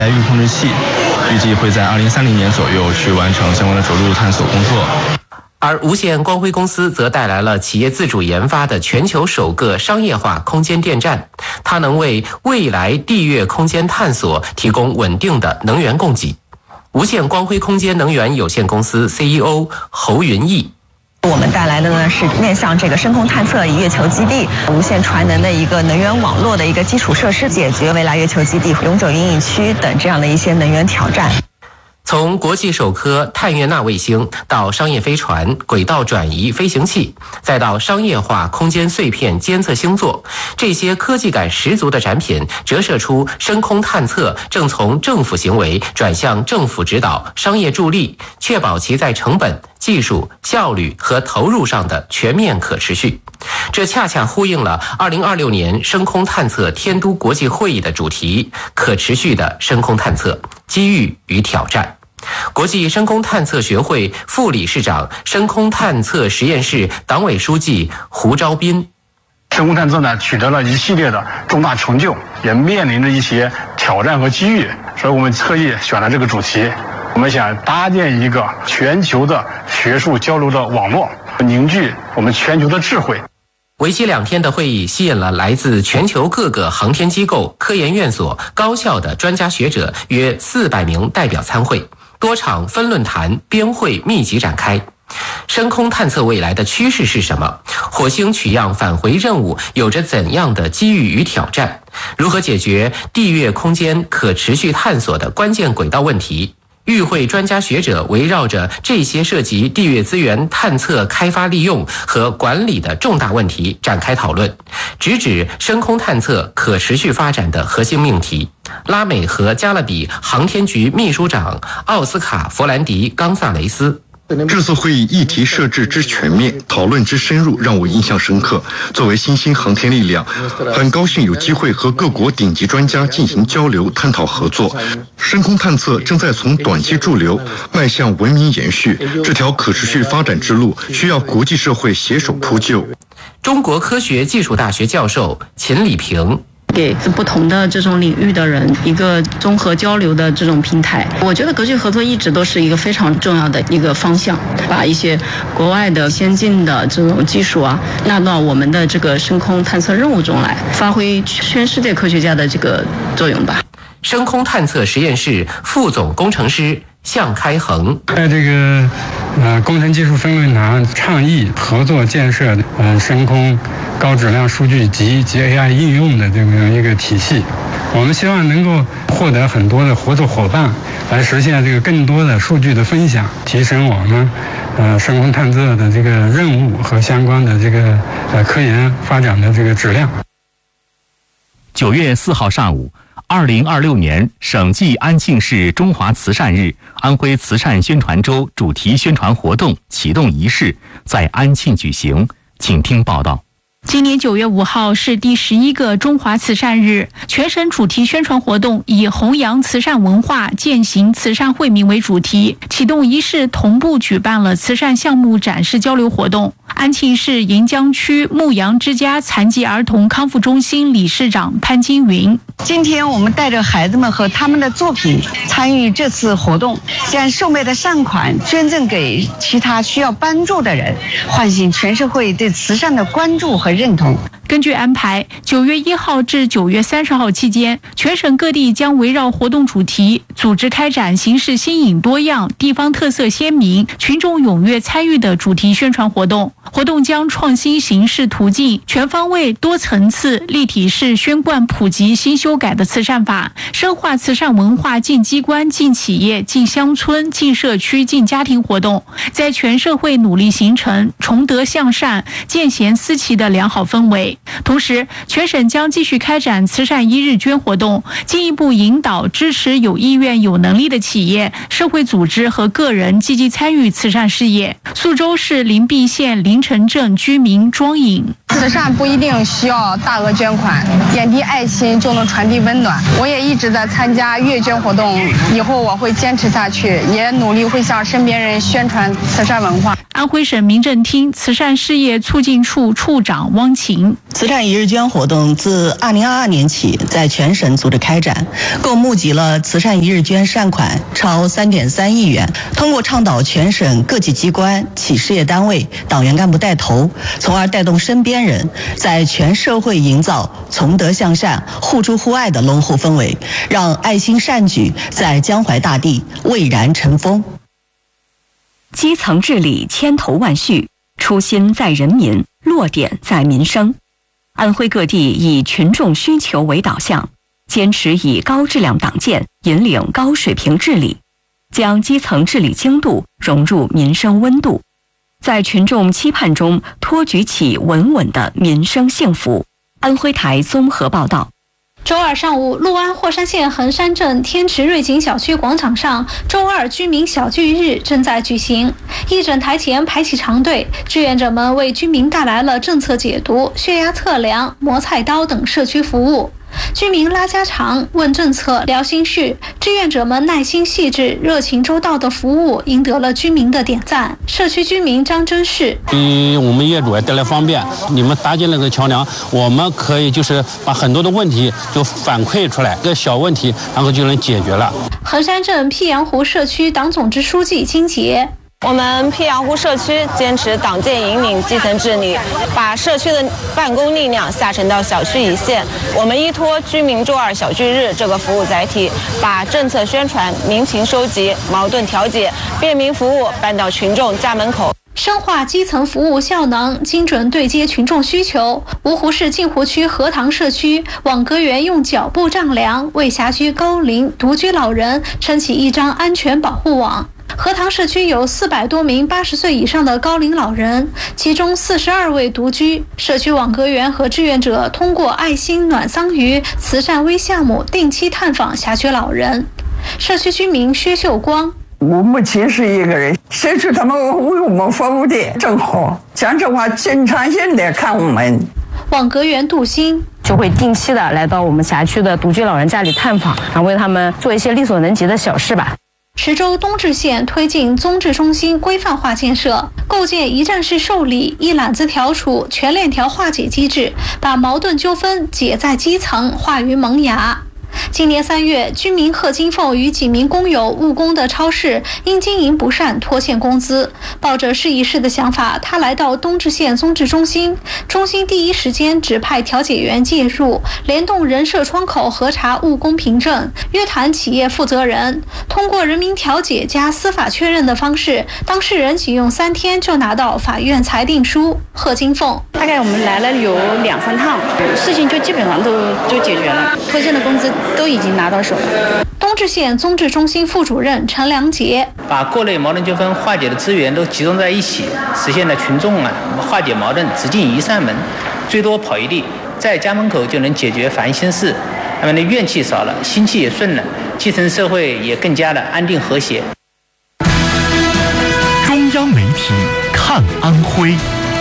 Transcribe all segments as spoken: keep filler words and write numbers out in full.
运控制器，预计会在二零三零年左右去完成相关的着陆探索工作。 而无线光辉公司则带来了企业自主研发的全球首个商业化空间电站，它能为未来地月空间探索提供稳定的能源供给。无线光辉空间能源有限公司 C E O 侯云逸。 我们带来的呢是面向这个深空探测月球基地无线传能的一个能源网络的一个基础设施，解决未来月球基地、永久阴影区等这样的一些能源挑战。 从国际首颗探月纳卫星到商业飞船、轨道转移飞行器，再到商业化空间碎片监测星座，这些科技感十足的展品折射出深空探测正从政府行为转向政府指导、商业助力，确保其在成本、技术、效率和投入上的全面可持续。这恰恰呼应了二零二六年深空探测天都国际会议的主题：可持续的深空探测，机遇与挑战。国际深空探测学会副理事长、深空探测实验室党委书记胡昭斌。 深空探测呢取得了一系列的重大成就，也面临着一些挑战和机遇，所以我们特意选了这个主题。我们想搭建一个全球的学术交流的网络，凝聚我们全球的智慧。 为期两天的会议吸引了来自全球各个航天机构、科研院所、高校的专家学者约四百名代表参会，多场分论坛、编会密集展开。深空探测未来的趋势是什么？火星取样返回任务有着怎样的机遇与挑战？如何解决地月空间可持续探索的关键轨道问题？与会专家学者围绕着这些涉及地月资源探测、开发、利用和管理的重大问题展开讨论，直指深空探测可持续发展的核心命题。拉美和加勒比航天局秘书长奥斯卡·弗兰迪·冈萨雷斯。 这次会议议题设置之全面，讨论之深入，让我印象深刻。作为新兴航天力量，很高兴有机会和各国顶级专家进行交流、探讨合作。深空探测正在从短期驻留迈向文明延续，这条可持续发展之路需要国际社会携手铺就。 中国科学技术大学教授秦礼平。 给不同的这种领域的人一个综合交流的这种平台，我觉得国际合作一直都是一个非常重要的一个方向，把一些国外的先进的这种技术啊纳到我们的这个深空探测任务中来，发挥全世界科学家的这个作用吧。 深空探测实验室副总工程师向开恒， 在这个呃工程技术分论坛倡议合作建设呃深空高质量数据集及 A I 应用的这么一个体系，我们希望能够获得很多的合作伙伴，来实现这个更多的数据的分享，提升我们呃深空探测的这个任务和相关的这个呃科研发展的这个质量。 九月四号上午，二零二六年省际安庆市中华慈善日安徽慈善宣传周主题宣传活动启动仪式在安庆举行，请听报道。 今年九月五号是第十一个中华慈善日，全省主题宣传活动以弘扬慈善文化、践行慈善惠民为主题，启动仪式同步举办了慈善项目展示交流活动。安庆市银江区牧羊之家残疾儿童康复中心理事长潘金云： 今天我们带着孩子们和他们的作品参与这次活动，将售卖的善款捐赠给其他需要帮助的人，唤醒全社会对慈善的关注和认同。 根据安排，九月一号至九月三十号期间，全省各地将围绕活动主题，组织开展形式新颖多样、地方特色鲜明、群众踊跃参与的主题宣传活动。活动将创新形式途径，全方位、多层次、立体式宣贯普及新修改的慈善法，深化慈善文化进机关、进企业、进乡村、进社区、进家庭活动，在全社会努力形成崇德向善、见贤思齐的良好氛围。同时，全省将继续开展慈善一日捐活动，进一步引导支持有意愿、有能力的企业、社会组织和个人积极参与慈善事业。宿州市灵璧县临城镇居民庄颖： 慈善不一定需要大额捐款，点滴爱心就能传递温暖。我也一直在参加月捐活动，以后我会坚持下去，也努力会向身边人宣传慈善文化。 安徽省民政厅慈善事业促进处处长汪琴： 慈善一日捐活动自二零二二年起在全省组织开展，共募集了慈善一日捐善款超三点三亿元。通过倡导全省各级机关、企事业单位、党员干部带头，从而带动身边人，在全社会营造从德向善、互助互爱的浓厚氛围，让爱心善举在江淮大地蔚然成风。 基层治理千头万绪，初心在人民，落点在民生。安徽各地以群众需求为导向，坚持以高质量党建引领高水平治理，将基层治理精度融入民生温度，在群众期盼中托举起稳稳的民生幸福。安徽台综合报道。 周二上午，六安霍山县横山镇天池瑞景小区广场上，周二居民小聚日正在举行。义诊台前排起长队，志愿者们为居民带来了政策解读、血压测量、磨菜刀等社区服务。居民拉家常、问政策、聊心事，志愿者们耐心细致、热情周到的服务赢得了居民的点赞。社区居民张真士： 给我们业主也带来方便，你们搭建了个桥梁，我们可以就是把很多的问题就反馈出来，个小问题然后就能解决了。 横山镇闢阳湖社区党总支书记金杰： 我们闢阳湖社区坚持党建引领基层治理，把社区的办公力量下沉到小区一线。我们依托居民周二小聚日这个服务载体，把政策宣传、民情收集、矛盾调解、便民服务搬到群众家门口。 深化基层服务效能，精准对接群众需求。芜湖市镜湖区荷塘社区网格员用脚步丈量为辖区高龄独居老人撑起一张安全保护网。荷塘社区有四百多名八十岁以上的高龄老人，其中四十二位独居。社区网格员和志愿者通过爱心暖桑榆慈善微项目定期探访辖区老人。社区居民薛秀光： 我母亲是一个人，社区他们为我们服务的正好，讲这话经常性的看我们。 网格员杜鑫就会定期的来到我们辖区的独居老人家里探访，然后为他们做一些力所能及的小事吧。 池州东至县推进综治中心规范化建设，构建一站式受理、一揽子调处、全链条化解机制，把矛盾纠纷解在基层，化于萌芽。今年三月，居民贺金凤与几名工友务工的超市因经营不善拖欠工资，抱着试一试的想法，他来到东至县综治中心，中心第一时间指派调解员介入，联动人社窗口核查务工凭证，约谈企业负责人，通过人民调解加司法确认的方式，当事人仅用三天就拿到法院裁定书。贺金凤： 大概我们来了有两三趟，事情就基本上都就解决了，拖欠的工资都已经拿到手了。 东至县综治中心副主任陈良杰： 把各类矛盾纠纷化解的资源都集中在一起，实现了群众啊化解矛盾只进一扇门，最多跑一地，在家门口就能解决烦心事，那么呢怨气少了，心气也顺了，基层社会也更加的安定和谐。 中央媒体看安徽。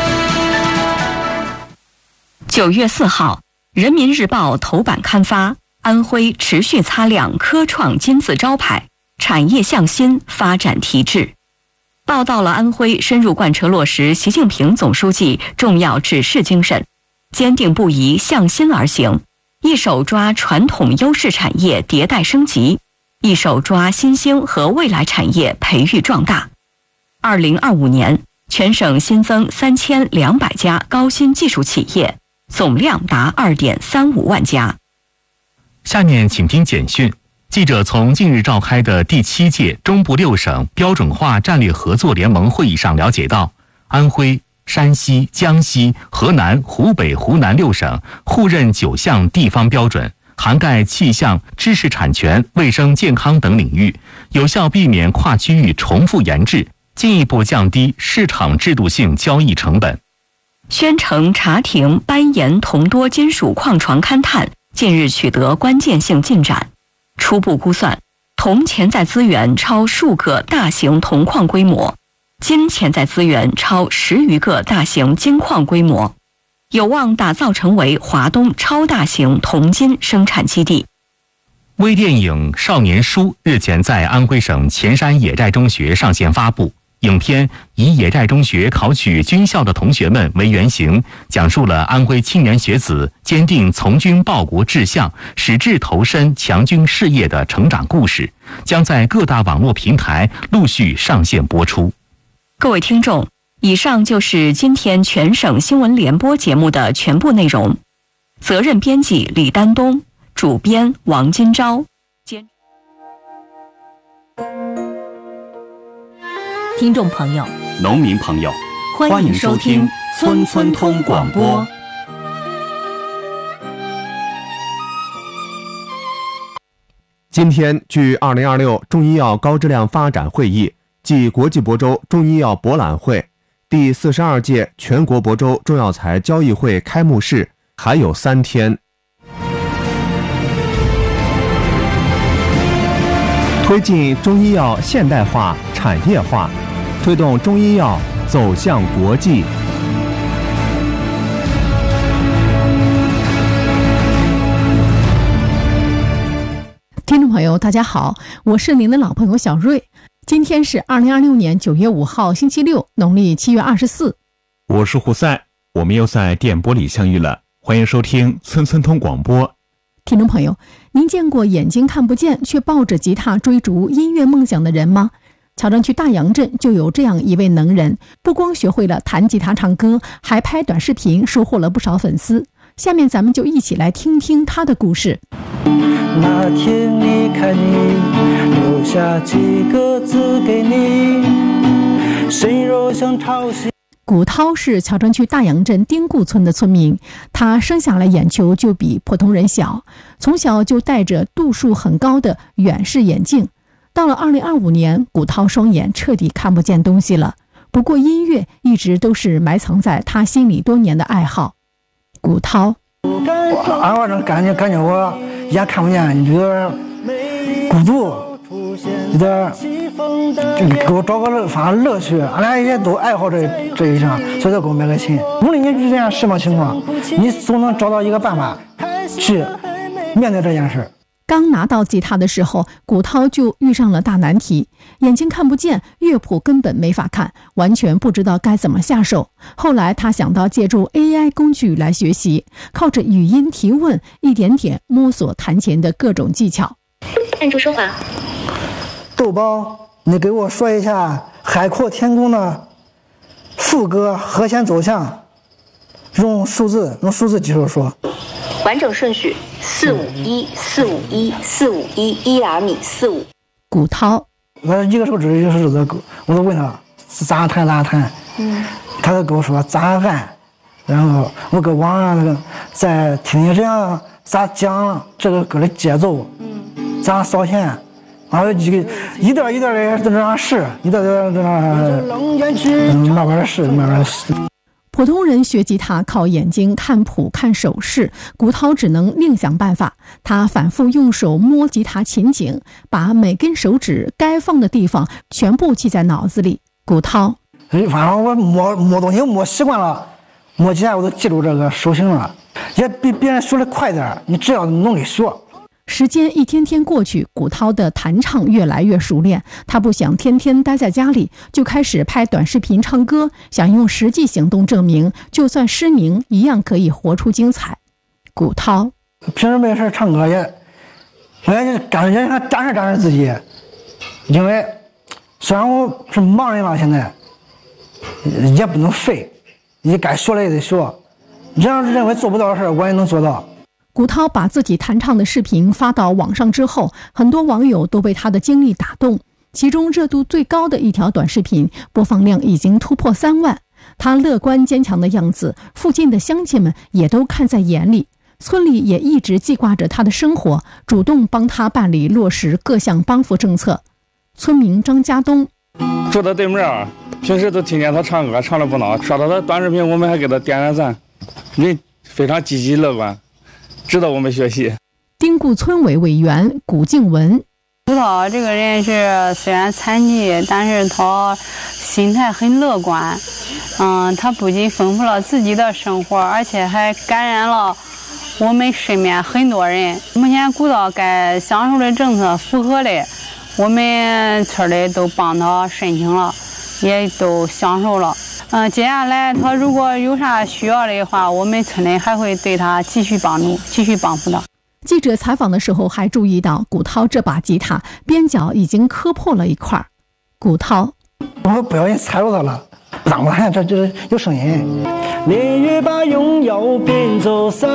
九月四号，《人民日报》头版刊发安徽持续擦亮科创金字招牌，产业向心，发展提质，报道了安徽深入贯彻落实习近平总书记重要指示精神，坚定不移向心而行，一手抓传统优势产业迭代升级，一手抓新兴和未来产业培育壮大。二零二五年，全省新增三千两百家高新技术企业，总量达二点三五万家。 下面请听简讯。记者从近日召开的第七届中部六省标准化战略合作联盟会议上了解到，安徽、山西、江西、河南、湖北、湖南六省互认九项地方标准，涵盖气象、知识产权、卫生健康等领域，有效避免跨区域重复研制，进一步降低市场制度性交易成本。 宣城茶亭斑岩铜多金属矿床勘探近日取得关键性进展，初步估算，铜潜在资源超数个大型铜矿规模，金潜在资源超十余个大型金矿规模，有望打造成为华东超大型铜金生产基地。 微电影《少年书》日前在安徽省潜山野寨中学上线发布。 影片以野寨中学考取军校的同学们为原型，讲述了安徽青年学子坚定从军报国志向、矢志投身强军事业的成长故事，将在各大网络平台陆续上线播出。 各位听众，以上就是今天全省新闻联播节目的全部内容。责任编辑李丹东，主编王金钊。 听众朋友， 农民朋友， 欢迎收听村村通广播。 今天，距二零二六中医药高质量发展会议暨国际亳州中医药博览会第四十二届全国亳州中药材交易会开幕式还有三天。推进中医药现代化、产业化，推动中医药走向国际。 听众朋友，大家好，我是您的老朋友小瑞。今天是二零二六年九月五号，星期六，农历七月二十四。 我是胡赛，我们又在电波里相遇了，欢迎收听村村通广播。 听众朋友，您见过眼睛看不见却抱着吉他追逐音乐梦想的人吗？潮州区大洋镇就有这样一位能人，不光学会了弹吉他唱歌，还拍短视频，收获了不少粉丝。下面咱们就一起来听听他的故事。 那天离开你，留下几个字给你，谁若想抄袭。 古涛是潮州区大洋镇丁固村的村民，他生下来眼球就比普通人小，从小就戴着度数很高的远视眼镜。到了二零二五年，古涛双眼彻底看不见东西了。不过音乐一直都是埋藏在他心里多年的爱好。古涛， 我俺晚上感觉感觉我眼看不见，有点孤独，有点给我找个乐，反正乐趣。俺俩也都爱好这这一项，所以才给我买个琴。无论你遇见什么情况，你总能找到一个办法去面对这件事。 刚拿到吉他的时候，古涛就遇上了大难题，眼睛看不见，乐谱根本没法看，完全不知道该怎么下手。后来他想到借助 A I 工具来学习，靠着语音提问，一点点摸索弹琴的各种技巧。 按住说话。 豆包，你给我说一下《海阔天空》的副歌和弦走向，用数字用数字基础说。 完整顺序：四五一四五一四五一一两米四五。 古涛， 我一个手指一个手指的，我都问他咋弹咋弹，嗯，他就跟我说咋按，然后我搁网上那个再听听这样咋讲这个歌的节奏，嗯，咋扫弦，然后一个一点一点的在这样试，一点点在那，嗯，慢慢试，慢慢试。 普通人学吉他靠眼睛看谱看手势，古涛只能另想办法。他反复用手摸吉他琴颈，把每根手指该放的地方全部记在脑子里。古涛， 反正我摸摸东西摸习惯了，摸吉他我都记住这个手型了，也比别人学的快点。你只要努力学。 时间一天天过去，古涛的弹唱越来越熟练。他不想天天待在家里，就开始拍短视频唱歌，想用实际行动证明，就算失明一样可以活出精彩。古涛平时没事唱歌也，我也感觉想展示展示自己，因为虽然我是盲人了，现在也不能废，你该学了也得学。人要是认为做不到的事，我也能做到。 古涛把自己弹唱的视频发到网上之后，很多网友都被他的经历打动。其中热度最高的一条短视频播放量已经突破三万。他乐观坚强的样子，附近的乡亲们也都看在眼里。村里也一直记挂着他的生活，主动帮他办理落实各项帮扶政策。村民张家东， 住在对面，平时都听见他唱歌，唱得不孬。刷到他短视频，我们还给他点点赞，人非常积极乐观，值得我们学习。 丁固村委委员古静文， 古涛这个人是虽然残疾，但是他心态很乐观。嗯，他不仅丰富了自己的生活，而且还感染了我们身边很多人。目前古涛该享受的政策符合的，我们村里都帮他申请了。 也都享受了。嗯，接下来他如果有啥需要的话，我们村里还会对他继续帮助，继续帮扶他。 记者采访的时候还注意到，古涛这把吉他边角已经磕破了一块。古涛， 我不小心踩入它了，让我看这就是有声音。淋雨把荣耀变走散。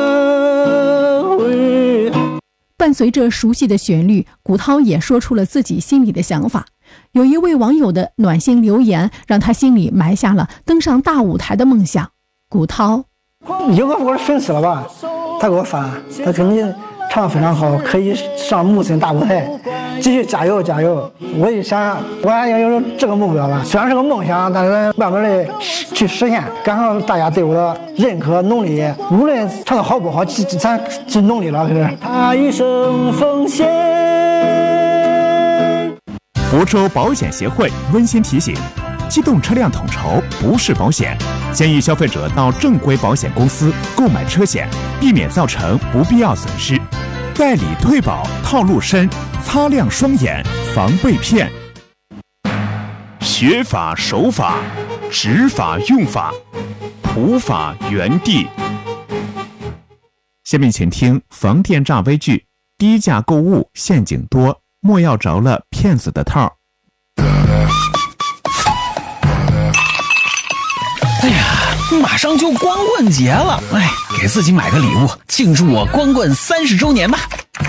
伴随着熟悉的旋律，古涛也说出了自己心里的想法。有一位网友的暖心留言，让他心里埋下了登上大舞台的梦想。古涛， 有个我的粉丝了吧，他给我发，他肯定唱得非常好，可以上木村大舞台，继续加油加油！我就想，我还要有这个目标了，虽然是个梦想，但是慢慢的去实现。刚好大家对我的认可努力，无论唱得好不好，咱去努力了，是不是？他一生奉献。 亳州保险协会温馨提醒：机动车辆统筹不是保险，建议消费者到正规保险公司购买车险，避免造成不必要损失。代理退保套路深，擦亮双眼防被骗。学法守法，执法用法，普法原地。下面请听防电诈微剧：低价购物陷阱多，莫要着了骗子的套。 哎呀，马上就光棍节了，哎，给自己买个礼物，庆祝我光棍三十周年吧。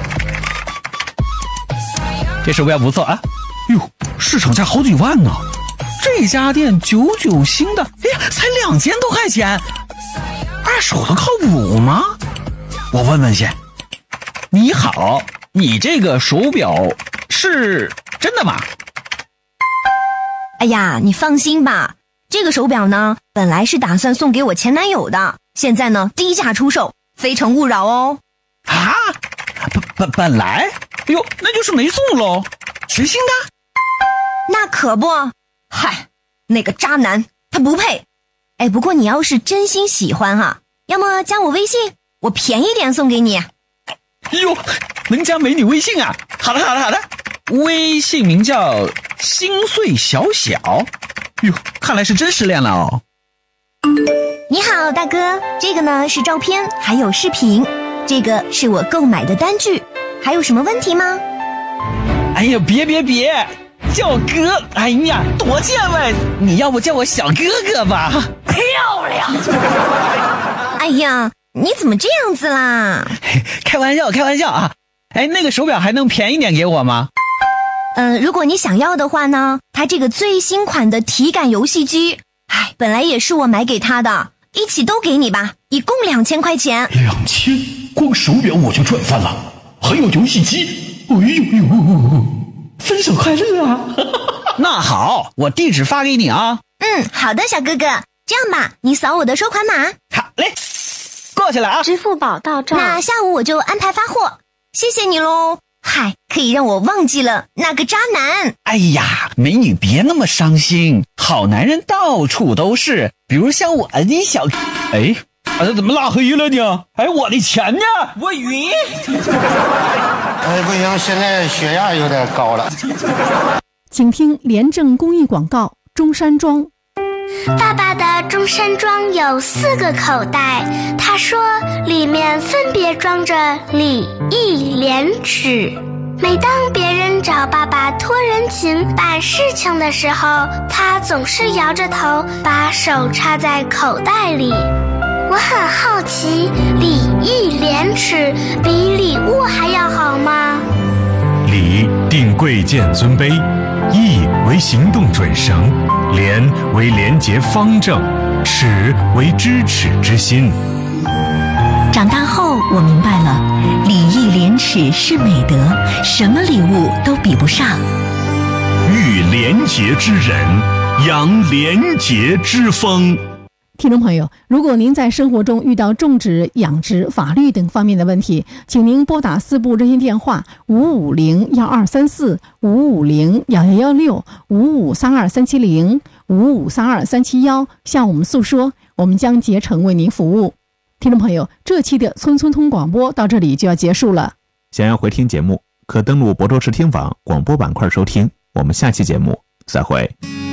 这手表不错啊，哟，市场价好几万呢。这家店九九新的，哎呀，才两千多块钱，二手的靠谱吗？我问问先。你好，你这个手表是真的吗？ 哎呀，你放心吧。这个手表呢，本来是打算送给我前男友的，现在呢低价出售，非诚勿扰哦。 啊，本本本来，哎呦，那就是没送喽，全新的。 那可不，嗨，那个渣男他不配。哎，不过你要是真心喜欢哈，要么加我微信，我便宜点送给你。 哎呦，能加美女微信啊？好的好的好的，微信名叫心碎小小。哟，看来是真失恋了哦。 你好，大哥，这个呢是照片，还有视频，这个是我购买的单据，还有什么问题吗？ 哎呀，别别别，叫哥，哎呀，多见外，你要不叫我小哥哥吧？漂亮！ 哎呀，你怎么这样子啦？ 开玩笑，开玩笑啊！哎，那个手表还能便宜点给我吗？ 嗯，如果你想要的话呢，它这个最新款的体感游戏机，哎，本来也是我买给他的，一起都给你吧，一共两千块钱。 两千，光手表我就赚翻了，还有游戏机，哎呦呦，分手快乐啊！ 那好，我地址发给你啊。 嗯，好的，小哥哥，这样吧，你扫我的收款码。 好嘞，过去了啊。 支付宝到账。那下午我就安排发货，谢谢你喽。嗨，可以让我忘记了那个渣男。 哎呀，美女别那么伤心，好男人到处都是，比如像我你小……哎，啊，怎么拉黑了呢？哎，我的钱呢？我晕！ 哎，不行，现在血压有点高了。 请听廉政公益广告：中山装。 爸爸的中山装有四个口袋，他说里面分别装着礼义廉耻。每当别人找爸爸托人情办事情的时候，他总是摇着头，把手插在口袋里。我很好奇，礼义廉耻比礼物还要好吗？ 礼定贵贱尊卑，义为行动准绳，廉为廉洁方正，耻为知耻之心。 长大后我明白了，礼义廉耻是美德，什么礼物都比不上。 遇廉洁之人，扬廉洁之风。 听众朋友，如果您在生活中遇到种植、养殖、法律等方面的问题，请您拨打四部热线电话五五零幺二三四、五五零幺幺幺六、五五三二三七零、五五三二三七幺，向我们诉说，我们将竭诚为您服务。听众朋友，这期的村村通广播到这里就要结束了。 想要回听节目，可登录亳州市听网广播板块收听。我们下期节目再会。